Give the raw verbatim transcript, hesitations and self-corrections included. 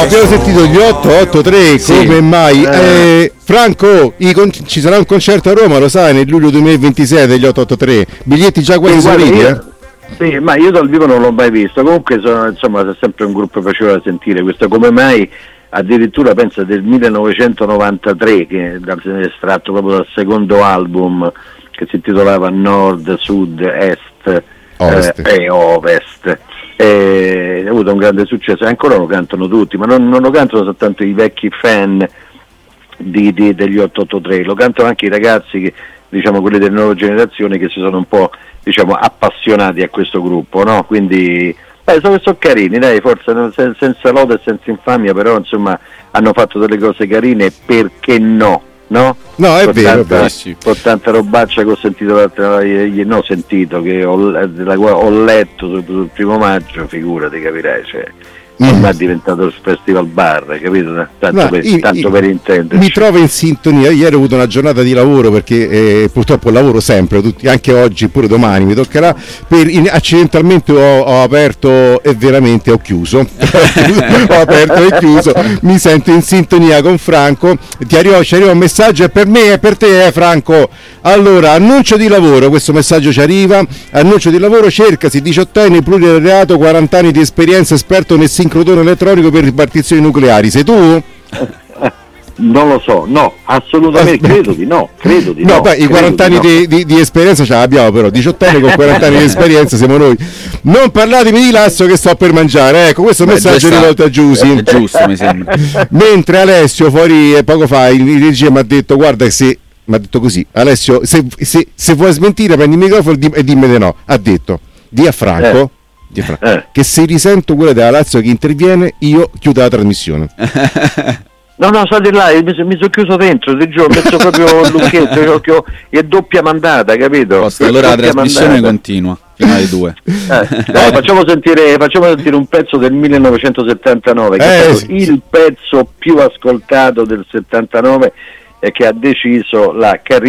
abbiamo sentito gli otto otto tre, Sì. come mai? Eh. Eh, Franco, i con- ci sarà un concerto a Roma, lo sai, nel luglio duemilaventisei degli otto otto tre. Biglietti già quasi Sì, guarda, esauriti, eh? io- Sì, ma io dal vivo non l'ho mai visto. Comunque sono, insomma, è sempre un gruppo piacevole da sentire. Questo come mai, addirittura pensa del millenovecentonovantatré, che è estratto proprio dal secondo album che si intitolava Nord, Sud, Est Ovest. eh, e Ovest. E ha avuto un grande successo, e ancora lo cantano tutti, ma non, non lo cantano soltanto i vecchi fan di, di- degli otto otto tre, lo cantano anche i ragazzi che, diciamo, quelli delle nuove generazioni che si sono un po', diciamo, appassionati a questo gruppo, no? Quindi beh, sono, sono carini, dai, forse non- sen- senza lode e senza infamia, però insomma hanno fatto delle cose carine, perché no? No? No, è Con vero, è tanta- vero. sì. con tanta robaccia che ho sentito l'altra, ieri- no, ho sentito che ho, della- ho letto sul, sul primo maggio, figurati, capirai, cioè ormai è diventato il festival bar, capito? Tanto, No, per, io- tanto io- per intenderci. Mi trovo in sintonia. Ieri ho avuto una giornata di lavoro perché eh, purtroppo lavoro sempre, tutti, anche oggi, pure domani mi toccherà. Per, in- accidentalmente ho, ho aperto e veramente ho chiuso. Ho aperto e chiuso. Mi sento in sintonia con Franco. Ti arriva, ci arriva un messaggio, è per me, è per te, eh, Franco. Allora, annuncio di lavoro, questo messaggio ci arriva. Annuncio di lavoro, cercasi diciottenne plurilaureato, quaranta anni di esperienza, esperto nel sincrotrone elettronico per ripartizioni nucleari. Sei tu? Non lo so, no, assolutamente, credo di no, credo di no. No, beh, i credo quaranta anni di no. di, di- di esperienza ce l'abbiamo, però diciotto anni con quaranta anni di esperienza siamo noi. Non parlatemi di Lasso che sto per mangiare, ecco, questo Beh, messaggio già rivolto a Giusy. È giusto, mi sembra. Mentre Alessio fuori eh, poco fa in in regia mi ha detto guarda se mi ha detto così, Alessio se, se, se vuoi smentire prendi il microfono e di- e dimmi di no. Ha detto di a Franco, Eh. di a Franco Eh. che se risento quella della Lazio che interviene io chiudo la trasmissione. No, no, sta di là, mi, so- mi sono chiuso dentro, ti giuro, ho messo proprio il lucchetto, io- che ho- è doppia mandata, capito? Posto, allora la Doppia trasmissione mandata. continua fino alle due. Eh, dai, facciamo sentire facciamo sentire un pezzo del millenovecentosettantanove che Eh, è stato sì, il pezzo più ascoltato del settantanove e che ha deciso la carriera